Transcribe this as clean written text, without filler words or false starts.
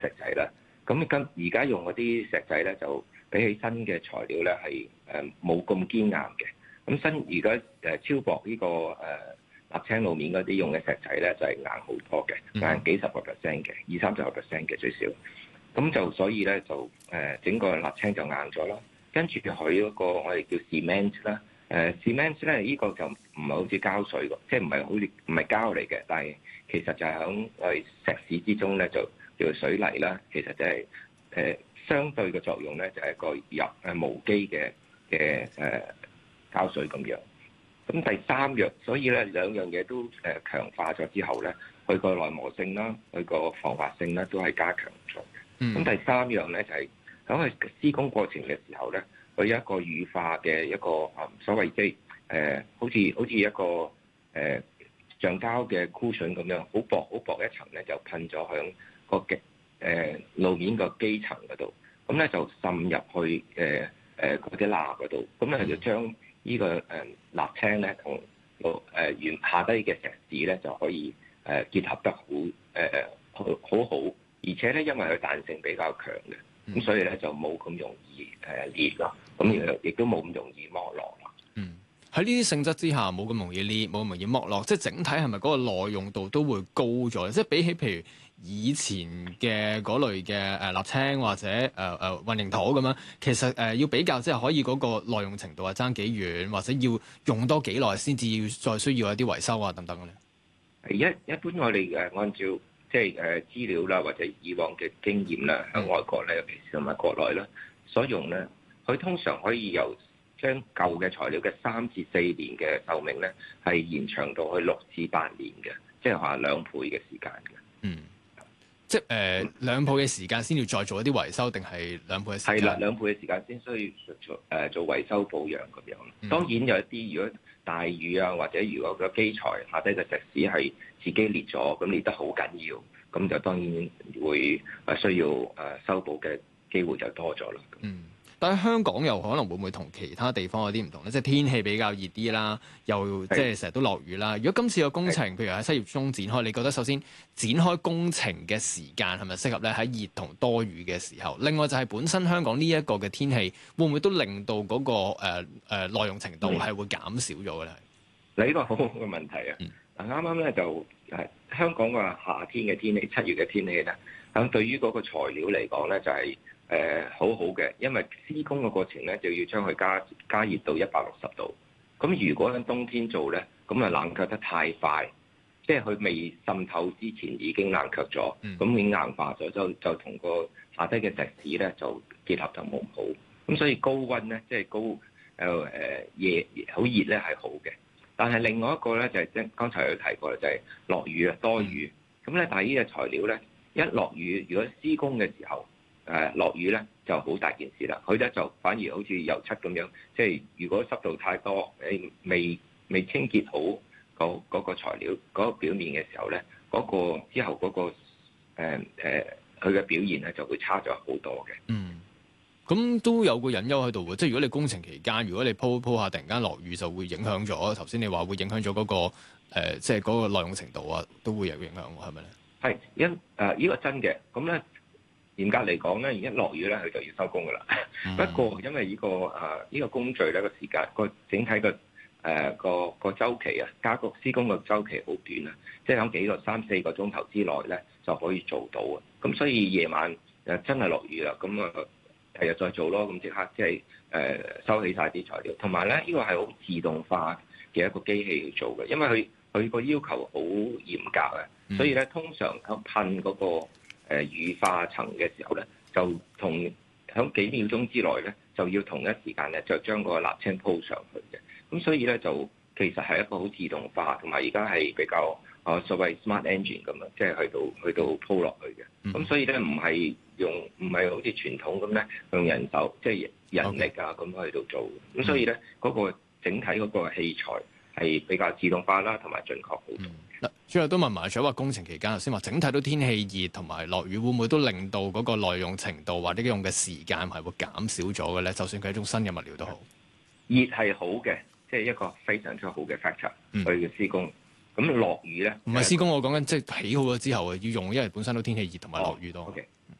石仔啦。咁而家用嗰啲石仔咧，就比起新嘅材料咧係冇咁堅硬嘅。咁而家超薄呢個瀝青路面嗰啲用嘅石仔咧，就係硬好多嘅，硬幾十個 percent 嘅，20-30% 嘅最少。咁就所以咧就整個瀝青就硬咗啦。跟住佢嗰個我哋叫 cement 啦，cement 咧呢個就唔係好似膠水㗎，即係唔係膠嚟嘅，但係其實就係喺我哋石屎之中咧就叫做水泥啦。其實就係相對嘅作用咧就係一個無機嘅膠水咁樣。咁第三樣，所以咧兩樣嘢都強化咗之後咧，佢個耐磨性啦，佢個防滑性啦都係加強咗嘅。咁第三樣咧就係喺佢施工過程嘅時候咧，佢有一個乳化嘅一個所謂即係好似一個橡膠嘅 cushion 咁樣，好薄一層咧就噴咗響個路面個基層嗰度，咁咧就滲入去嗰啲罅嗰度，咁咧就將呢個瀝青咧同原下低嘅石屎咧就可以結合得好好，而且咧因為佢彈性比較強嘅，咁所以咧就冇咁容易裂咯，咁亦都冇咁容易剝落啦。 喺呢啲性質之下，冇咁容易裂，冇咁容易剝落，即係整體係咪嗰個耐用度都會高咗？即係比起譬如以前嘅嗰類嘅瀝青或者混凝土咁樣，其實要比較即係可以嗰個耐用程度係爭幾遠，或者要用多幾耐先至要再需要一啲維修啊等等嘅咧？ 一般我哋按照即係資料啦，或者以往嘅經驗啦，喺外國咧，尤其是同埋國內啦，所用咧，佢通常可以由將舊嘅材料嘅3至4年嘅壽命咧，係延長到去6至8年嘅，即係話2倍嘅時間嘅。 即係2倍嘅時間先要再做一啲維修，定係2倍嘅時間？ 係啦，2倍嘅時間先需要做維修保養咁樣。當然有一啲如果大雨啊，或者如果個基材下低嘅石屎係自己裂咗，咁裂得好緊要，咁就當然會需要修補嘅機會就多咗啦。 但係香港又可能會唔會同其他地方有啲唔同咧？即係天氣比較熱啲啦，又即係成日都落雨啦。如果今次個工程，譬如喺7月中展開，你覺得首先展開工程嘅時間係咪適合咧？喺熱同多雨嘅時候，另外就係本身香港呢一個嘅天氣，會唔會都令到嗰個耐用程度係會減少咗嘅咧？ 你呢個好好嘅問題啊！啱啱咧就香港個夏天嘅天氣，7月嘅天氣咧，咁對於嗰個材料嚟講咧就係好好嘅，因為施工嘅過程咧就要將佢加熱到160度。咁如果喺冬天做咧，咁啊冷卻得太快，即係佢未滲透之前已經冷卻咗，咁已經硬化咗，就同個下低嘅石屎咧就結合得冇咁好。咁所以高溫咧，即係夜好熱咧係好嘅。但係另外一個咧就係即係剛才有提過啦，就係落雨啊，多雨。咁咧，但係呢個材料咧一落雨，如果施工嘅時候落雨咧就好大件事啦。佢咧就反而好似油漆咁樣，即係如果濕度太多，未清潔好嗰個材料嗰個表面嘅時候咧，嗰個之後嗰個佢嘅表現咧就會差咗好多嘅。 咁都有個隱憂喺度喎，即係如果你工程期間，如果你鋪下突然間落雨，就會影響咗頭先你話會影響咗嗰個即係嗰個耐用程度啊，都會有影響喎，係咪咧？ 係呢個真嘅。咁咧嚴格嚟講咧，一落雨咧佢就要收工噶啦。不過因為呢個工序咧個時間整體個週期啊，加個施工個週期好短啊，即係喺3-4個鐘頭之內咧就可以做到啊。咁所以夜晚真係落雨啦，咁第日再做咯，咁即刻即係收起晒啲材料，同埋咧呢個係好自動化嘅一個機器去做嘅，因為佢個要求好嚴格啊，所以咧通常喺噴嗰個乳化層嘅時候咧，就喺幾秒鐘之內咧就要同一時間咧就將個瀝青鋪上去嘅，咁所以咧就其實係一個好自動化，同埋而家係比較所謂 smart engine 咁啊，即係去到鋪落去嘅，咁所以咧唔係好似傳統咁咧用人手即係人力啊咁去到做，咁所以咧嗰個整體嗰個器材係比較自動化啦，同埋準確好多。 最後都問埋，除咗話工程期間頭先話整體都天氣熱同埋落雨，會唔會都令到嗰個耐用程度或者用嘅時間係會減少咗嘅咧？就算佢係一種新嘅物料都好， 熱係好嘅，即係一個非常之好嘅 factor 去嘅施工。咁落雨咧， 唔係施工，我講緊即係起好咗之後要用，因為本身都天氣熱同埋落雨多。 Okay.